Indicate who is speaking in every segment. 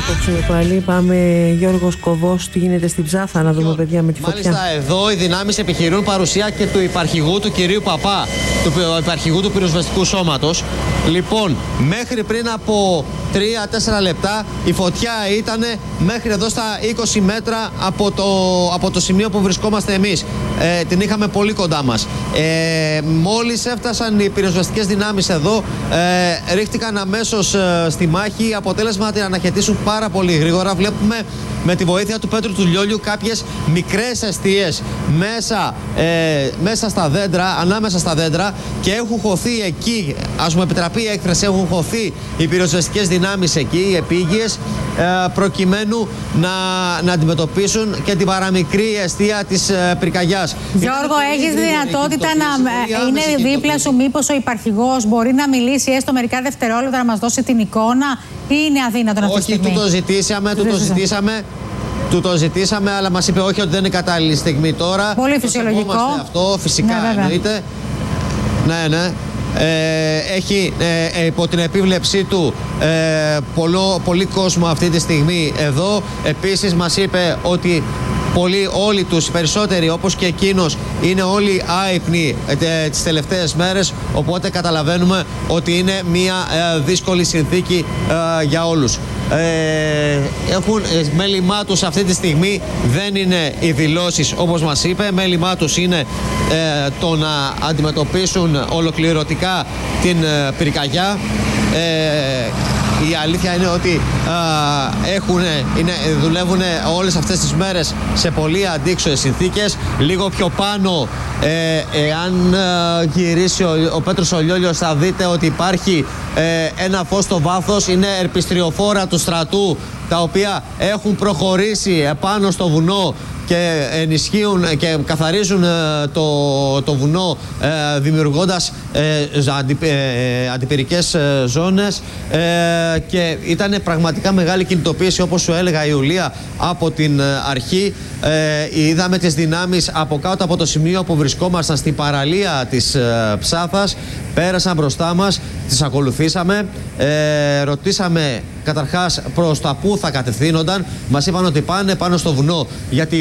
Speaker 1: κόψουμε πάλι. Πάμε Γιώργος Κοβός, τι γίνεται στην Ψάθα, να δούμε παιδιά με τη φωτιά.
Speaker 2: Μάλιστα εδώ οι δυνάμεις επιχειρούν παρουσία και του υπαρχηγού του κυρίου Παπά, του υπαρχηγού του πυροσβεστικού σώματος. Λοιπόν, μέχρι πριν από 3-4 λεπτά η φωτιά ήταν μέχρι εδώ στα 20 μέτρα από το σημείο που βρισκόμαστε εμείς. Την είχαμε πολύ κοντά μας. Μόλις έφτασαν οι πυροσβεστικές δυνάμεις εδώ, ρίχτηκαν αμέσως στη μάχη. Αποτέλεσμα να την αναχαιτήσουν πάρα πολύ γρήγορα. Βλέπουμε με τη βοήθεια του Πέτρου του Λιόλιου κάποιες μικρές εστίες μέσα στα δέντρα, ανάμεσα στα δέντρα, και έχουν χωθεί εκεί, ας μου επιτραπεί η έκφραση, έχουν χωθεί οι πυροσβεστικές δυνάμεις εκεί, οι επίγειες, προκειμένου να αντιμετωπίσουν και την παραμικρή εστία της πυρκαγιάς.
Speaker 1: Γιώργο, έχεις δυνατότητα να είναι δίπλα σου, μήπως ο υπαρχηγός μπορεί να μιλήσει έστω μερικά δευτερόλεπτα να μας δώσει την εικόνα, ή είναι αδύνατο αυτή τη στιγμή?
Speaker 2: Όχι, του το ζητήσαμε, αλλά μας είπε όχι, ότι δεν είναι κατάλληλη στιγμή τώρα.
Speaker 1: Πολύ φυσιολογικό.
Speaker 2: Αυτό φυσικά εννοείται. Ναι. Έχει υπό την επίβλεψή του πολύ κόσμο αυτή τη στιγμή εδώ. Επίσης μας είπε ότι όλοι τους, οι περισσότεροι όπως και εκείνος, είναι όλοι άυπνοι τις τελευταίες μέρες, οπότε καταλαβαίνουμε ότι είναι μια δύσκολη συνθήκη για όλους. Μέλημά τους αυτή τη στιγμή δεν είναι οι δηλώσεις όπως μας είπε. Μέλημά τους είναι το να αντιμετωπίσουν ολοκληρωτικά την πυρκαγιά. Η αλήθεια είναι ότι δουλεύουν όλες αυτές τις μέρες σε πολύ αντίξωες συνθήκες. Λίγο πιο πάνω, εάν γυρίσει ο Πέτρος ο Λιόλιος, θα δείτε ότι υπάρχει ένα φως στο βάθος. Είναι ερπιστριοφόρα του στρατού, τα οποία έχουν προχωρήσει επάνω στο βουνό και ενισχύουν και καθαρίζουν το βουνό, δημιουργώντας αντιπυρικές ζώνες, και ήταν πραγματικά μεγάλη κινητοποίηση, όπως σου έλεγα, Ιουλία, από την αρχή. Είδαμε τις δυνάμεις από κάτω από το σημείο που βρισκόμασταν στην παραλία της Ψάθας, πέρασαν μπροστά μας, τις ακολουθήσαμε, ρωτήσαμε καταρχάς προς τα πού θα κατευθύνονταν. Μας είπαν ότι πάνε πάνω στο βουνό, γιατί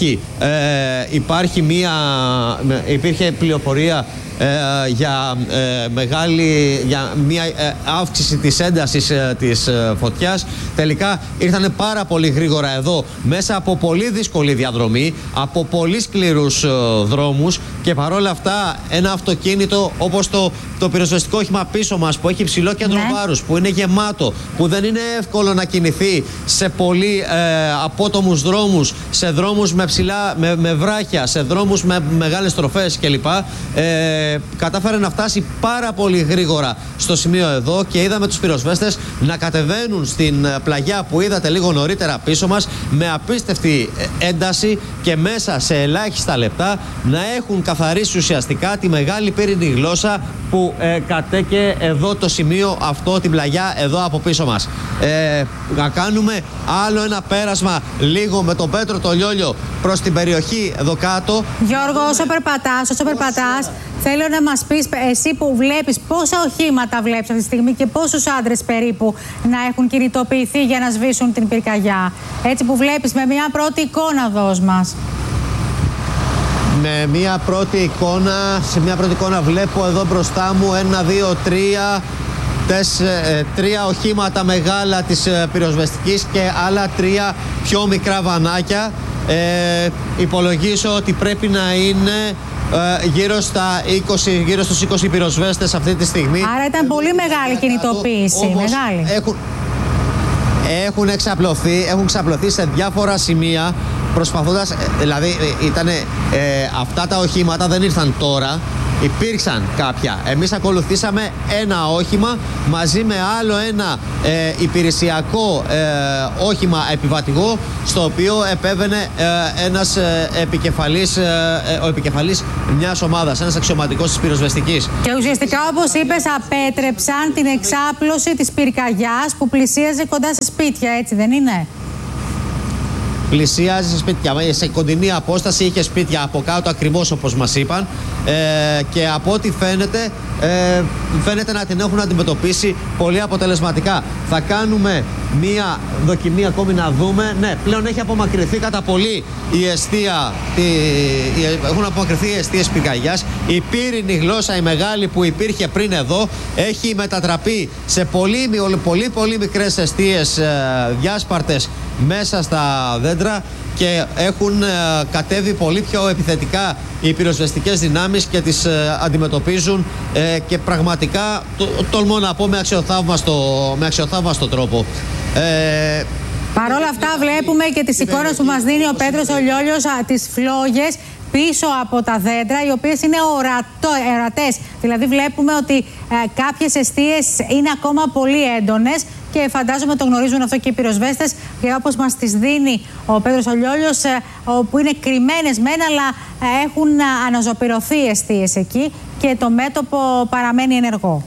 Speaker 2: υπήρχε πληροφορία για μια αύξηση της έντασης της φωτιάς. Τελικά ήρθανε πάρα πολύ γρήγορα εδώ, μέσα από πολύ δύσκολη διαδρομή, από πολύ σκληρούς δρόμους, και παρόλα αυτά ένα αυτοκίνητο όπως το πυροσβεστικό όχημα πίσω μας, που έχει ψηλό κέντρο βάρους, που είναι γεμάτο, που δεν είναι εύκολο να κινηθεί σε πολύ απότομους δρόμους, σε δρόμους με βράχια, σε δρόμους με μεγάλες τροφές κλπ. Κατάφερε να φτάσει πάρα πολύ γρήγορα στο σημείο εδώ, και είδαμε τους πυροσβέστες να κατεβαίνουν στην πλαγιά που είδατε λίγο νωρίτερα πίσω μας, με απίστευτη ένταση, και μέσα σε ελάχιστα λεπτά να έχουν καθαρίσει ουσιαστικά τη μεγάλη πύρινη γλώσσα που κατέκε εδώ το σημείο αυτό, την πλαγιά εδώ από πίσω μας. Να κάνουμε άλλο ένα πέρασμα λίγο με τον Πέτρο το Λιόλιο προς την περιοχή εδώ κάτω.
Speaker 1: Γιώργο, όσο περπατάς, θέλω να μας πεις εσύ που βλέπεις πόσα οχήματα βλέπεις αυτή τη στιγμή και πόσους άντρες περίπου να έχουν κινητοποιηθεί για να σβήσουν την πυρκαγιά. Έτσι που βλέπεις, με μια πρώτη εικόνα δώσ' μας.
Speaker 2: Σε μια πρώτη εικόνα βλέπω εδώ μπροστά μου 1, 2, 3 οχήματα μεγάλα της πυροσβεστικής και άλλα 3 πιο μικρά βανάκια. Υπολογίζω ότι πρέπει να είναι γύρω στους 20 πυροσβέστες αυτή τη στιγμή.
Speaker 1: Άρα ήταν πολύ μεγάλη κινητοποίηση.
Speaker 2: Έχουν εξαπλωθεί σε διάφορα σημεία, προσπαθώντας, δηλαδή αυτά τα οχήματα δεν ήρθαν τώρα, υπήρξαν κάποια. Εμείς ακολουθήσαμε ένα όχημα μαζί με άλλο ένα υπηρεσιακό όχημα επιβατηγό, στο οποίο επέβαινε ένας ο επικεφαλής μιας ομάδας, ένας αξιωματικός της πυροσβεστικής.
Speaker 1: Και ουσιαστικά, όπως είπες, απέτρεψαν την εξάπλωση της πυρκαγιάς που πλησίαζε κοντά σε σπίτια, έτσι δεν είναι?
Speaker 2: Πλησίαζε σε σπίτια, σε κοντινή απόσταση είχε σπίτια από κάτω, ακριβώς όπως μας είπαν, και από ό,τι φαίνεται να την έχουν αντιμετωπίσει πολύ αποτελεσματικά. Θα κάνουμε μία δοκιμή ακόμη να δούμε. Ναι, πλέον έχει απομακρυνθεί κατά πολύ η εστία, έχουν απομακρυνθεί οι εστίες πυρκαγιάς. Η πύρινη γλώσσα, η μεγάλη που υπήρχε πριν εδώ, έχει μετατραπεί σε πολύ μικρές εστίες διάσπαρτες μέσα στα δέντρα και έχουν κατέβει πολύ πιο επιθετικά οι πυροσβεστικές δυνάμεις και τις αντιμετωπίζουν και πραγματικά τολμώ να πω με αξιοθαύμαστο τρόπο.
Speaker 1: Παρ' όλα αυτά βλέπουμε και τις εικόνες που μας δίνει ο Πέτρος ο Λιόλιος, τις φλόγες πίσω από τα δέντρα, οι οποίες είναι ορατές. Δηλαδή βλέπουμε ότι κάποιες εστίες είναι ακόμα πολύ έντονες και φαντάζομαι το γνωρίζουν αυτό και οι πυροσβέστες, και όπως μας τις δίνει ο Πέτρος ο Λιόλιος, που είναι κρυμμένες μεν, αλλά έχουν αναζωπυρωθεί εστίες εκεί και το μέτωπο παραμένει ενεργό.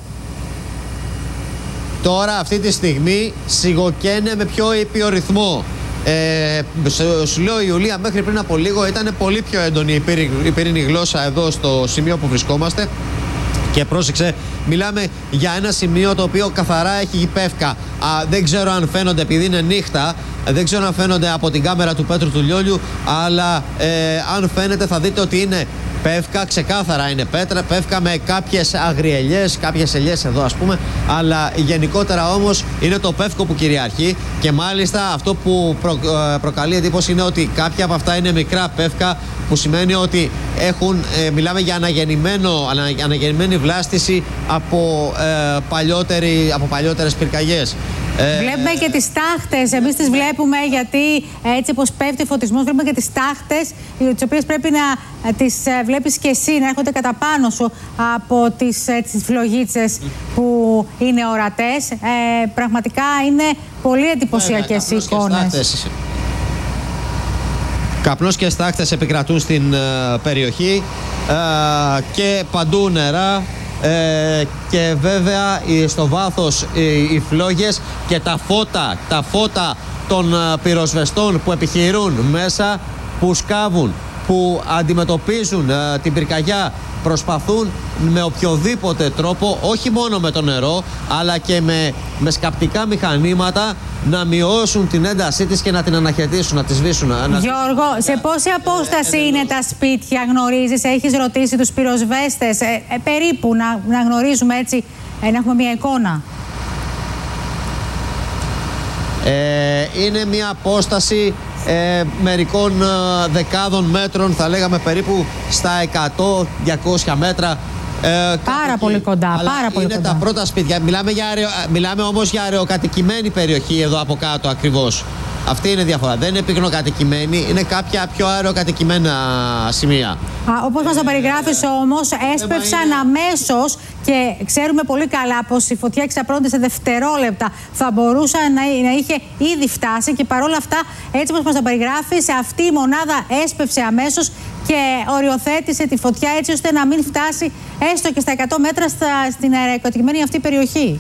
Speaker 2: Τώρα αυτή τη στιγμή σιγοκαίνε με πιο ήπιο ρυθμό. Σου λέω, η Ιουλία μέχρι πριν από λίγο ήταν πολύ πιο έντονη η πύρινη γλώσσα εδώ στο σημείο που βρισκόμαστε. Και πρόσεξε, μιλάμε για ένα σημείο το οποίο καθαρά έχει πεύκα. Δεν ξέρω αν φαίνονται, επειδή είναι νύχτα, δεν ξέρω αν φαίνονται από την κάμερα του Πέτρου του Λιόλιου, αλλά αν φαίνεται θα δείτε ότι είναι πεύκα, ξεκάθαρα είναι πεύκα με κάποιες αγριελιές, κάποιες ελιές εδώ ας πούμε, αλλά γενικότερα όμως είναι το πεύκο που κυριαρχεί και μάλιστα αυτό που προκαλεί εντύπωση είναι ότι κάποια από αυτά είναι μικρά πεύκα, που σημαίνει ότι μιλάμε για αναγεννημένη βλάστηση από παλιότερες πυρκαγιές.
Speaker 1: Βλέπουμε και τις τάχτες, εμείς τις βλέπουμε, γιατί έτσι όπως πέφτει ο φωτισμός, βλέπουμε και τις τάχτες, τις οποίες πρέπει να τις βλέπεις και εσύ, να έρχονται κατά πάνω σου από τις φλογίτσες που είναι ορατές. Πραγματικά είναι πολύ εντυπωσιακές οι εικόνες.
Speaker 2: Καπνός και στάχτες επικρατούν στην περιοχή και παντού νερά. Και βέβαια στο βάθος οι φλόγες και τα φώτα των πυροσβεστών που επιχειρούν μέσα, που σκάβουν, που αντιμετωπίζουν την πυρκαγιά, προσπαθούν με οποιοδήποτε τρόπο, όχι μόνο με το νερό, αλλά και με σκαπτικά μηχανήματα να μειώσουν την έντασή της και να την αναχαιτήσουν, να τη σβήσουν.
Speaker 1: Γιώργο, σε πόση απόσταση είναι τα σπίτια, γνωρίζεις, έχεις ρωτήσει τους πυροσβέστες, περίπου να γνωρίζουμε έτσι, να έχουμε μια εικόνα?
Speaker 2: Είναι μια απόσταση μερικών δεκάδων μέτρων, θα λέγαμε περίπου στα 100-200 μέτρα.
Speaker 1: Πάρα πολύ κοντά, πάρα πολύ
Speaker 2: είναι
Speaker 1: κοντά.
Speaker 2: Τα πρώτα σπίτια. Μιλάμε όμως για αεροκατοικημένη περιοχή εδώ από κάτω ακριβώς. Αυτή είναι η διαφορά. Δεν είναι πυκνοκατοικημένη, είναι κάποια πιο αεροκατοικημένα σημεία.
Speaker 1: Όπως μας το περιγράφεις όμως, έσπευσαν αμέσως και ξέρουμε πολύ καλά πως η φωτιά εξαπλώνεται σε δευτερόλεπτα. Θα μπορούσε να είχε ήδη φτάσει και παρόλα αυτά, έτσι όπως μας το περιγράφεις, αυτή η μονάδα έσπευσε αμέσως και οριοθέτησε τη φωτιά έτσι ώστε να μην φτάσει έστω και στα 100 μέτρα στην αεροκατοικημένη αυτή περιοχή.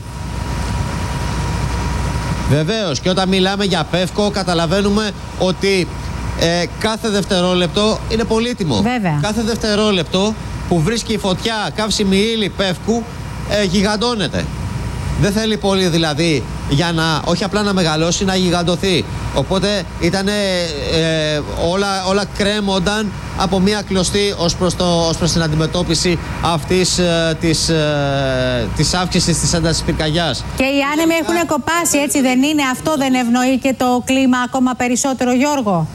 Speaker 2: Βεβαίως, και όταν μιλάμε για πεύκο καταλαβαίνουμε ότι κάθε δευτερόλεπτο είναι πολύτιμο.
Speaker 1: Βέβαια.
Speaker 2: Κάθε δευτερόλεπτο που βρίσκει η φωτιά καύσιμη ύλη πεύκου γιγαντώνεται. Δεν θέλει πολύ δηλαδή για να όχι απλά να μεγαλώσει, να γιγαντωθεί. Οπότε όλα κρέμονταν από μια κλωστή ως προς την αντιμετώπιση αυτής της αύξησης της έντασης πυρκαγιάς.
Speaker 1: Και οι άνεμοι έχουν κοπάσει, έτσι δεν είναι? Αυτό δεν ευνοεί και το κλίμα ακόμα περισσότερο, Γιώργο?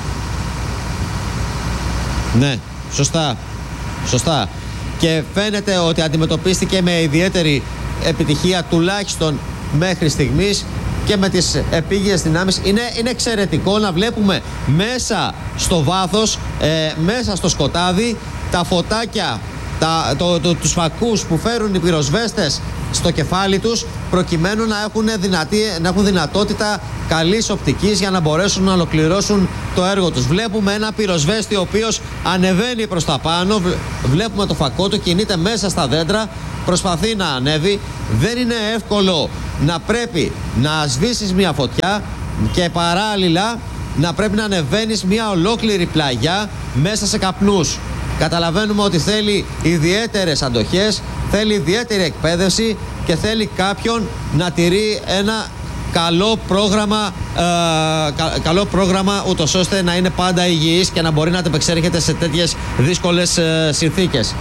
Speaker 2: Ναι, σωστά. Και φαίνεται ότι αντιμετωπίστηκε με ιδιαίτερη επιτυχία, τουλάχιστον μέχρι στιγμής, και με τις επίγειες δυνάμεις. Είναι εξαιρετικό να βλέπουμε μέσα στο βάθος, μέσα στο σκοτάδι, τα φωτάκια, τους φακούς που φέρουν οι πυροσβέστες στο κεφάλι τους, προκειμένου να έχουν δυνατότητα καλής οπτικής για να μπορέσουν να ολοκληρώσουν το έργο τους. Βλέπουμε ένα πυροσβέστη ο οποίος ανεβαίνει προς τα πάνω, βλέπουμε το φακό του, κινείται μέσα στα δέντρα, προσπαθεί να ανέβει. Δεν είναι εύκολο να πρέπει να σβήσεις μια φωτιά και παράλληλα να πρέπει να ανεβαίνεις μια ολόκληρη πλαγιά μέσα σε καπνούς. Καταλαβαίνουμε ότι θέλει ιδιαίτερες αντοχές, θέλει ιδιαίτερη εκπαίδευση και θέλει κάποιον να τηρεί ένα καλό πρόγραμμα ούτως ώστε να είναι πάντα υγιής και να μπορεί να ανταπεξέρχεται σε τέτοιες δύσκολες συνθήκες.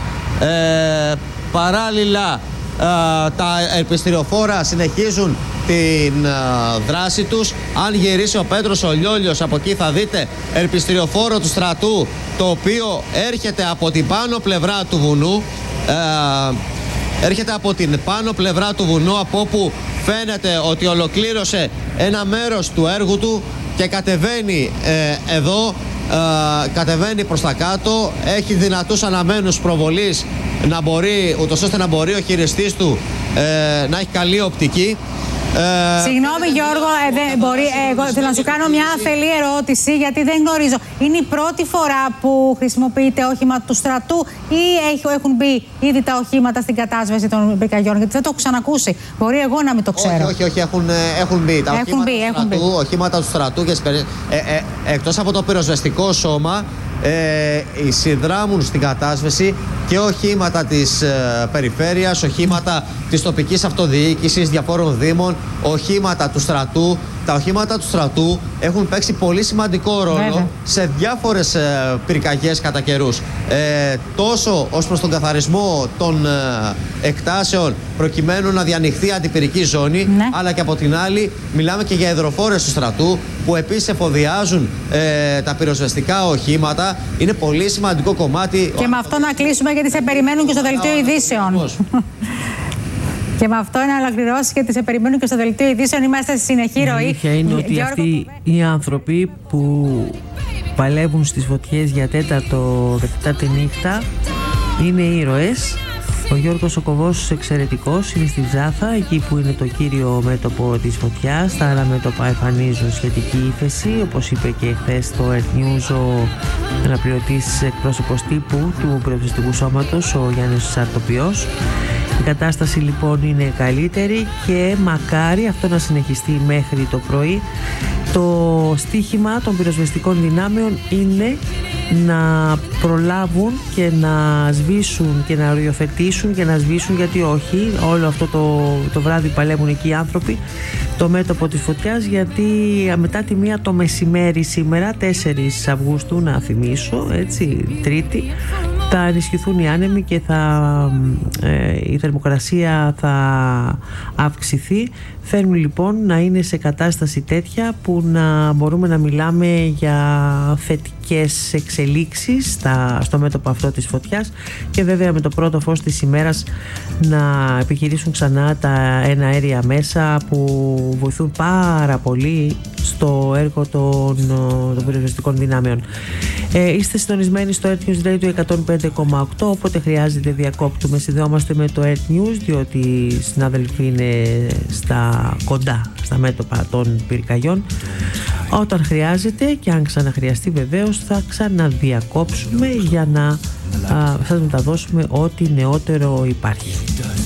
Speaker 2: Παράλληλα, τα ερπιστηριοφόρα συνεχίζουν την δράση τους. Αν γυρίσει ο Πέτρος ο Λιόλιος, από εκεί θα δείτε ερπιστηριοφόρο του στρατού, το οποίο έρχεται από την πάνω πλευρά του βουνού. Έρχεται από την πάνω πλευρά του βουνού, από όπου φαίνεται ότι ολοκλήρωσε ένα μέρος του έργου του και κατεβαίνει εδώ, κατεβαίνει προς τα κάτω. Έχει δυνατούς αναμένους προβολής, ούτως ώστε να μπορεί ο χειριστής του να έχει καλή οπτική.
Speaker 1: Συγγνώμη Γιώργο, εγώ θέλω να σου κάνω μια αφελή ερώτηση, γιατί δεν γνωρίζω. Είναι η πρώτη φορά που χρησιμοποιείται όχημα του στρατού ή έχουν μπει ήδη τα οχήματα στην κατάσβεση των πυρκαγιών? Γιατί δεν το έχω ξανακούσει. Μπορεί εγώ να μην το ξέρω.
Speaker 2: Όχι, έχουν μπει. Τα οχήματα του στρατού, εκτός από το πυροσβεστικό σώμα, συνδράμουν στην κατάσβεση και οχήματα της περιφέρειας, οχήματα της τοπικής αυτοδιοίκησης, διαφόρων δήμων, οχήματα του στρατού. Τα οχήματα του στρατού έχουν παίξει πολύ σημαντικό ρόλο σε διάφορες πυρκαγιές κατά καιρούς. Τόσο ως προς τον καθαρισμό των εκτάσεων προκειμένου να διανοιχθεί αντιπυρική ζώνη, αλλά και από την άλλη μιλάμε και για υδροφόρες του στρατού που επίσης εφοδιάζουν τα πυροσβεστικά οχήματα. Είναι πολύ σημαντικό κομμάτι.
Speaker 1: Και με αυτό να κλείσουμε, γιατί σε περιμένουν και στο δελτίο ειδήσεων. Και με αυτό να ολοκληρώσει και σε περιμένουν και στο δελτίο ειδήσεων. Είμαστε στη συνεχή ροή.
Speaker 3: Η αλήθεια είναι ότι αυτοί οι άνθρωποι που παλεύουν στις φωτιές για τέταρτη νύχτα είναι ήρωες. Ο Γιώργος ο Κοβός εξαιρετικός, είναι στη Ζάθα, εκεί που είναι το κύριο μέτωπο της φωτιάς. Τα άλλα μέτωπα εμφανίζουν σχετική ύφεση, όπως είπε και χθες στο Earth News ο αναπληρωτής εκπρόσωπος τύπου του πυροσβεστικού σώματος, ο Γιάννης Σαρτοπιός. Η κατάσταση λοιπόν είναι καλύτερη και μακάρι αυτό να συνεχιστεί μέχρι το πρωί. Το στίχημα των πυροσβεστικών δυνάμεων είναι να προλάβουν και να σβήσουν και να οριοθετήσουν και να σβήσουν, γιατί όχι, όλο αυτό το βράδυ παλεύουν εκεί οι άνθρωποι, το μέτωπο της φωτιάς, γιατί μετά τη 1 το μεσημέρι σήμερα, 4 Αυγούστου να θυμίσω, έτσι, Τρίτη, θα ενισχυθούν οι άνεμοι και η θερμοκρασία θα αυξηθεί. Θέλουν λοιπόν να είναι σε κατάσταση τέτοια που να μπορούμε να μιλάμε για θετικές εξελίξεις στο μέτωπο αυτό της φωτιάς και βέβαια με το πρώτο φως της ημέρας να επιχειρήσουν ξανά τα εναέρια μέσα που βοηθούν πάρα πολύ στο έργο των πυροσβεστικών δυνάμεων. Είστε συντονισμένοι στο Earth News Radio 105,8, όποτε χρειάζεται διακόπτουμε. Συνδεόμαστε με το Earth News, διότι οι συνάδελφοι είναι κοντά στα μέτωπα των πυρκαγιών. Όταν χρειάζεται και αν ξαναχρειαστεί βεβαίως θα ξαναδιακόψουμε για να σας μεταδώσουμε ό,τι νεότερο υπάρχει.